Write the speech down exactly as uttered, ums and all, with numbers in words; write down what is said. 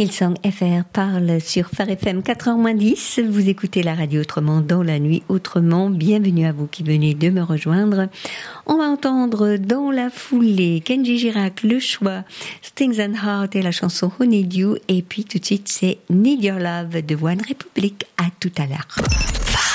Hillsong F R parle sur Phare F M quatre heures moins dix. Vous écoutez la radio autrement dans la nuit autrement. Bienvenue à vous qui venez de me rejoindre. On va entendre dans la foulée Kenji Girac, Le Choix, Stings and Heart et la chanson Honeydew. Et puis tout de suite c'est Need Your Love de One Republic. À tout à l'heure.